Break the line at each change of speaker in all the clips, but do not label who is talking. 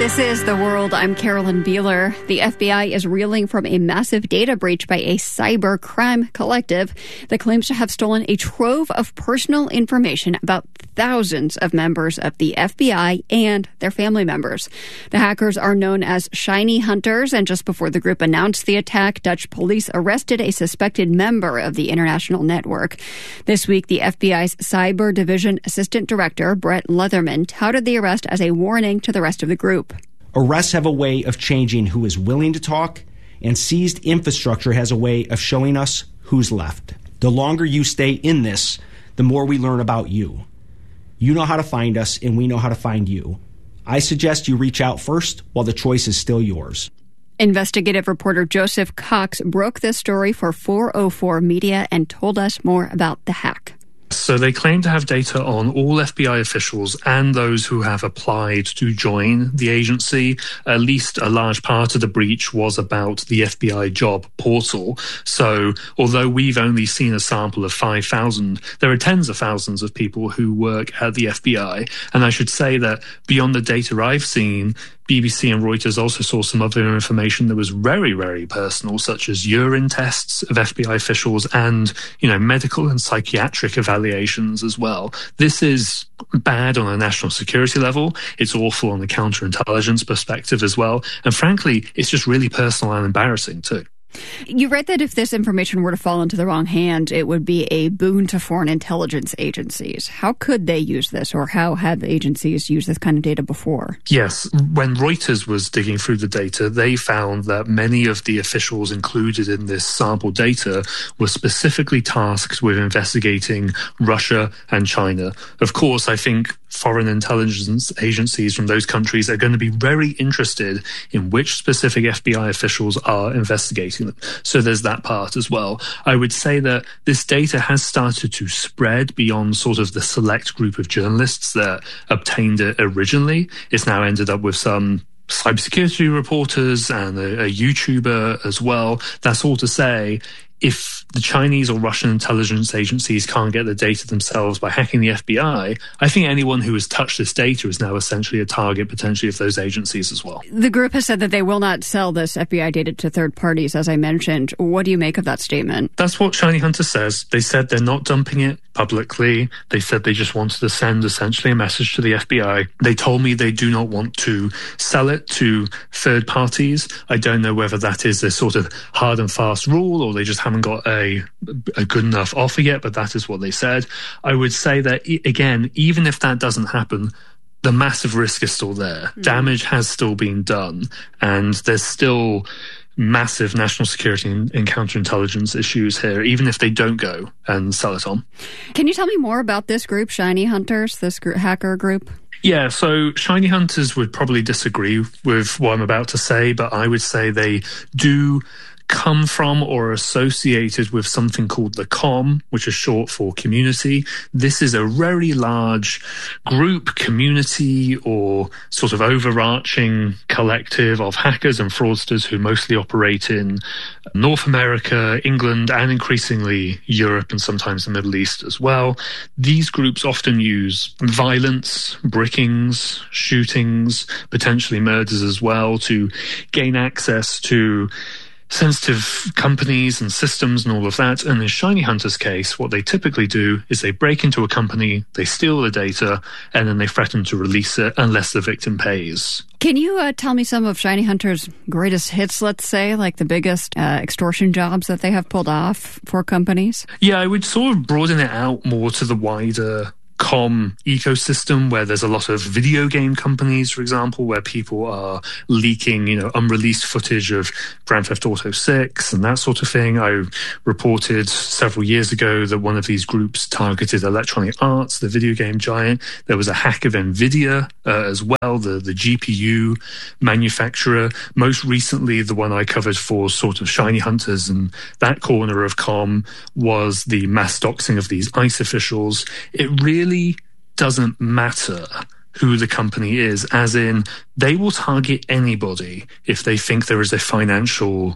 This is The World. I'm Carolyn Beeler. The FBI is reeling from a massive data breach by a cyber crime collective that claims to have stolen a trove of personal information about thousands of members of the FBI and their family members. The hackers are known as Shiny Hunters, and just before the group announced the attack, Dutch police arrested a suspected member of the international network. This week, the FBI's Cyber Division Assistant Director, Brett Leatherman, touted the arrest as a warning to the rest of the group.
Arrests have a way of changing who is willing to talk, and seized infrastructure has a way of showing us who's left. The longer you stay in this, the more we learn about you. You know how to find us, and we know how to find you. I suggest you reach out first while the choice is still yours.
Investigative reporter Joseph Cox broke this story for 404 Media and told us more about the hack.
So they claim to have data on all FBI officials and those who have applied to join the agency. At least a large part of the breach was about the FBI job portal. So although we've only seen a sample of 5,000, there are tens of thousands of people who work at the FBI. And I should say that beyond the data I've seen, BBC and Reuters also saw some other information that was very, very personal, such as urine tests of FBI officials and, medical and psychiatric evaluations as well. This is bad on a national security level. It's awful on the counterintelligence perspective as well. And frankly, it's just really personal and embarrassing too.
You read that if this information were to fall into the wrong hand, it would be a boon to foreign intelligence agencies. How could they use this, or how have agencies used this kind of data before?
Yes. When Reuters was digging through the data, they found that many of the officials included in this sample data were specifically tasked with investigating Russia and China. Of course, I think foreign intelligence agencies from those countries are going to be very interested in which specific FBI officials are investigating them. So there's that part as well. I would say that this data has started to spread beyond sort of the select group of journalists that obtained it originally. It's now ended up with some cybersecurity reporters and a YouTuber as well. That's all to say, if the Chinese or Russian intelligence agencies can't get the data themselves by hacking the FBI, I think anyone who has touched this data is now essentially a target potentially of those agencies as well.
The group has said that they will not sell this FBI data to third parties, as I mentioned. What do you make of that statement?
That's what Shiny Hunter says. They said they're not dumping it publicly. They said they just wanted to send essentially a message to the FBI. They told me they do not want to sell it to third parties. I don't know whether that is a sort of hard and fast rule or they just haven't got a good enough offer yet, but that is what they said. I would say that, again, even if that doesn't happen, the massive risk is still there. Damage has still been done, and there's still massive national security and counterintelligence issues here, even if they don't go and sell it on.
Can you tell me more about this group, Shiny Hunters, this hacker group?
Yeah, so Shiny Hunters would probably disagree with what I'm about to say, but I would say they do come from or associated with something called the COM, which is short for community. This is a very large group, community, or sort of overarching collective of hackers and fraudsters who mostly operate in North America, England, and increasingly Europe and sometimes the Middle East as well. These groups often use violence, brickings, shootings, potentially murders as well, to gain access to sensitive companies and systems and all of that. And in Shiny Hunter's case, what they typically do is they break into a company, they steal the data, and then they threaten to release it unless the victim pays.
Can you tell me some of Shiny Hunter's greatest hits, let's say, like the biggest extortion jobs that they have pulled off for companies?
Yeah, I would sort of broaden it out more to the wider COM ecosystem, where there's a lot of video game companies, for example, where people are leaking, unreleased footage of Grand Theft Auto 6 and that sort of thing. I reported several years ago that one of these groups targeted Electronic Arts, the video game giant. There was a hack of NVIDIA as well, the GPU manufacturer. Most recently, the one I covered for sort of Shiny Hunters and that corner of COM was the mass doxing of these ICE officials. It really doesn't matter who the company is, as in they will target anybody if they think there is a financial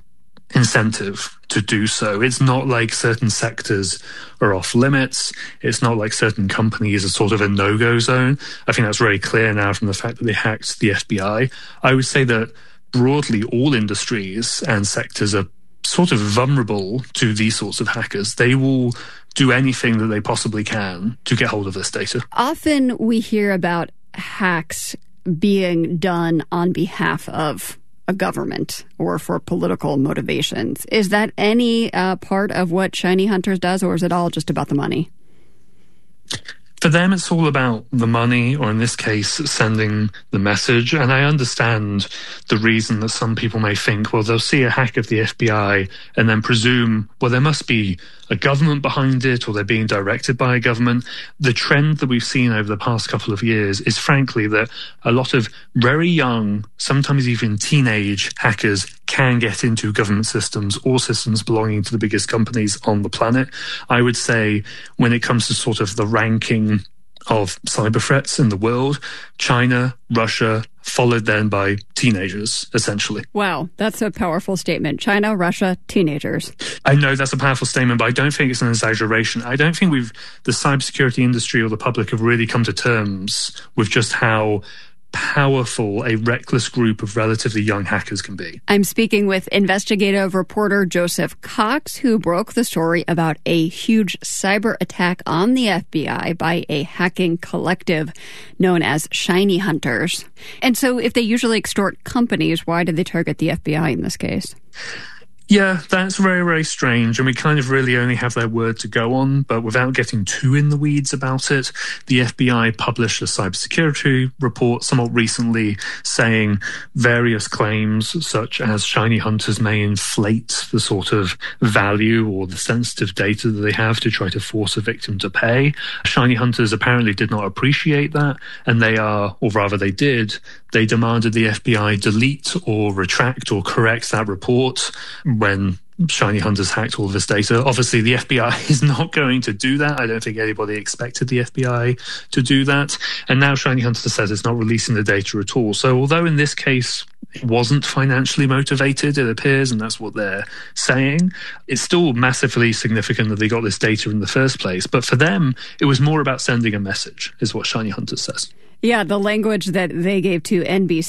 incentive to do so. It's not like certain sectors are off limits. It's not like certain companies are sort of a no-go zone. I think that's very clear now from the fact that they hacked the FBI. I would say that broadly all industries and sectors are sort of vulnerable to these sorts of hackers. They will do anything that they possibly can to get hold of this data.
Often we hear about hacks being done on behalf of a government or for political motivations. Is that any part of what Shiny Hunters does, or is it all just about the money?
For them, it's all about the money, or in this case, sending the message. And I understand the reason that some people may think, well, they'll see a hack of the FBI and then presume, well, there must be a government behind it, or they're being directed by a government. The trend that we've seen over the past couple of years is, frankly, that a lot of very young, sometimes even teenage hackers can get into government systems or systems belonging to the biggest companies on the planet. I would say when it comes to sort of the ranking of cyber threats in the world, China, Russia, followed then by teenagers, essentially.
Wow, that's a powerful statement. China, Russia, teenagers.
I know that's a powerful statement, but I don't think it's an exaggeration. I don't think the cybersecurity industry or the public have really come to terms with just how powerful a reckless group of relatively young hackers can be.
I'm speaking with investigative reporter Joseph Cox, who broke the story about a huge cyber attack on the FBI by a hacking collective known as Shiny Hunters. And so if they usually extort companies, why did they target the FBI in this case?
Yeah, that's very, very strange. And we kind of really only have their word to go on. But without getting too in the weeds about it, the FBI published a cybersecurity report somewhat recently saying various claims such as Shiny Hunters may inflate the sort of value or the sensitive data that they have to try to force a victim to pay. Shiny Hunters apparently did not appreciate that. And they demanded the FBI delete or retract or correct that report when Shiny Hunters hacked all of this data. Obviously, the FBI is not going to do that. I don't think anybody expected the FBI to do that. And now Shiny Hunters says it's not releasing the data at all. So although in this case it wasn't financially motivated, it appears, and that's what they're saying, it's still massively significant that they got this data in the first place. But for them, it was more about sending a message, is what Shiny Hunters says.
Yeah, the language that they gave to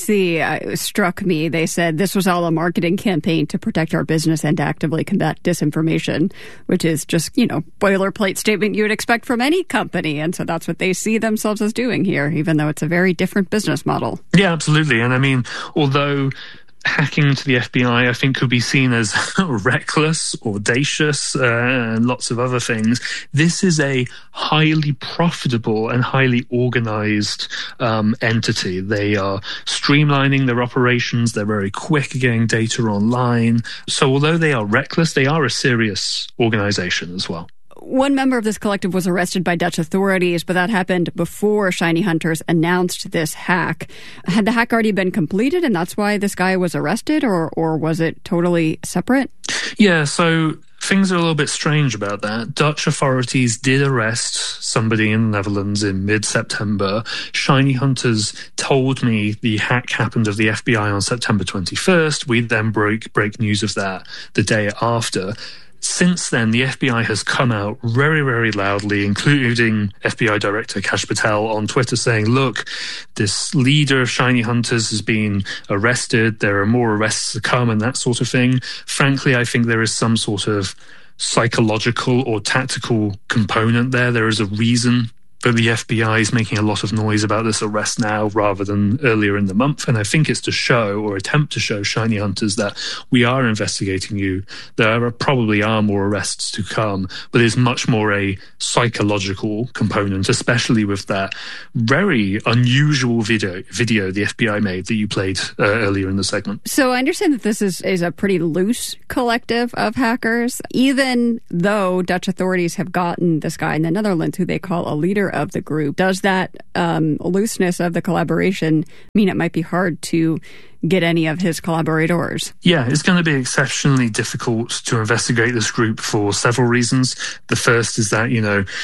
NBC struck me. They said this was all a marketing campaign to protect our business and actively combat disinformation, which is just, boilerplate statement you would expect from any company. And so that's what they see themselves as doing here, even though it's a very different business model.
Yeah, absolutely. And I mean, although hacking to the FBI, I think, could be seen as reckless, audacious, and lots of other things. This is a highly profitable and highly organized entity. They are streamlining their operations. They're very quick at getting data online. So although they are reckless, they are a serious organization as well.
One member of this collective was arrested by Dutch authorities, but that happened before Shiny Hunters announced this hack. Had the hack already been completed, and that's why this guy was arrested, or was it totally separate?
Yeah, so things are a little bit strange about that. Dutch authorities did arrest somebody in the Netherlands in mid-September. Shiny Hunters told me the hack happened of the FBI on September 21st. We then break news of that the day after. Since then, the FBI has come out very, very loudly, including FBI Director Kash Patel on Twitter, saying, look, this leader of Shiny Hunters has been arrested. There are more arrests to come and that sort of thing. Frankly, I think there is some sort of psychological or tactical component there. There is a reason that the FBI is making a lot of noise about this arrest now rather than earlier in the month. And I think it's to show, or attempt to show, Shiny Hunters that we are investigating you. There probably are more arrests to come, but there's much more a psychological component, especially with that very unusual video the FBI made that you played earlier in the segment.
So I understand that this is a pretty loose collective of hackers, even though Dutch authorities have gotten this guy in the Netherlands who they call a leader of the group. Does that looseness of the collaboration mean it might be hard to get any of his collaborators?
Yeah, it's going to be exceptionally difficult to investigate this group for several reasons. The first is that,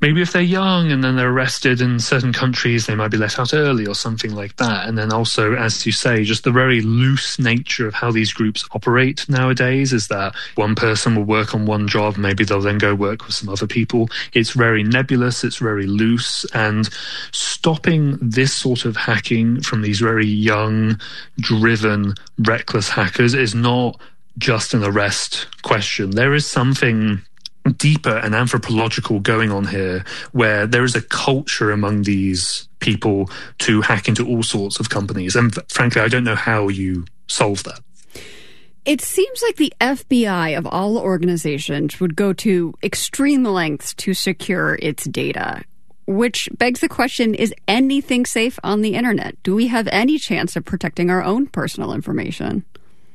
maybe if they're young and then they're arrested in certain countries, they might be let out early or something like that. And then also, as you say, just the very loose nature of how these groups operate nowadays is that one person will work on one job, maybe they'll then go work with some other people. It's very nebulous, it's very loose, and stopping this sort of hacking from these very young, driven, reckless hackers is not just an arrest question. There is something deeper and anthropological going on here, where there is a culture among these people to hack into all sorts of companies. And frankly, I don't know how you solve that.
It seems like the FBI of all organizations would go to extreme lengths to secure its data, which begs the question, is anything safe on the internet? Do we have any chance of protecting our own personal information?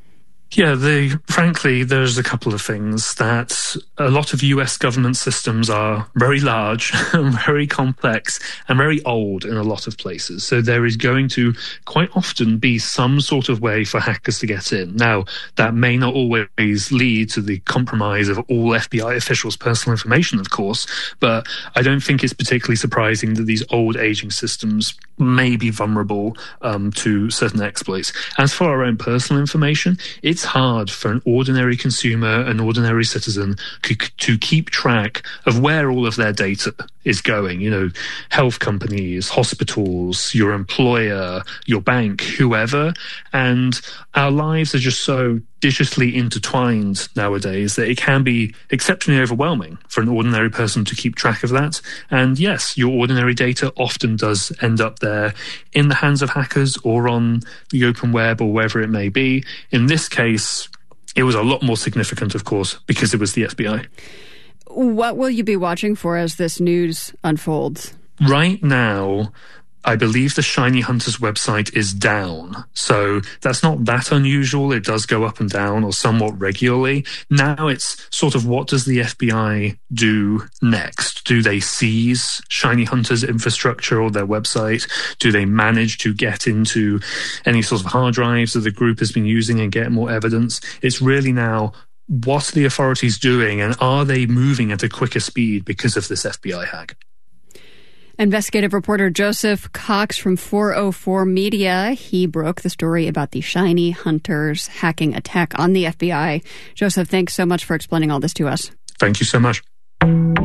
Yeah, frankly, there's a couple of things. That a lot of US government systems are very large, very complex, and very old in a lot of places. So there is going to quite often be some sort of way for hackers to get in. Now, that may not always lead to the compromise of all FBI officials' personal information, of course, but I don't think it's particularly surprising that these old aging systems may be vulnerable to certain exploits. As for our own personal information, it's hard for an ordinary consumer, an ordinary citizen, to keep track of where all of their data is going. You know, health companies, hospitals, your employer, your bank, whoever. And our lives are just so digitally intertwined nowadays that it can be exceptionally overwhelming for an ordinary person to keep track of that. And yes, your ordinary data often does end up there in the hands of hackers or on the open web or wherever it may be. In this case, it was a lot more significant, of course, because it was the FBI.
What will you be watching for as this news unfolds?
Right now, I believe the Shiny Hunters website is down. So that's not that unusual. It does go up and down or somewhat regularly. Now it's sort of, what does the FBI do next? Do they seize Shiny Hunters infrastructure or their website? Do they manage to get into any sort of hard drives that the group has been using and get more evidence? It's really now, what are the authorities doing, and are they moving at a quicker speed because of this FBI hack?
Investigative reporter Joseph Cox from 404 Media. He broke the story about the Shiny Hunters hacking attack on the FBI. Joseph, thanks so much for explaining all this to us.
Thank you so much.